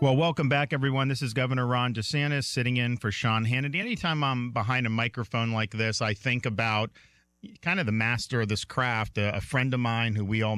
Well, welcome back, everyone. This is Governor Ron DeSantis sitting in for Sean Hannity. Anytime I'm behind a microphone like this, I think about kind of the master of this craft, a friend of mine who we all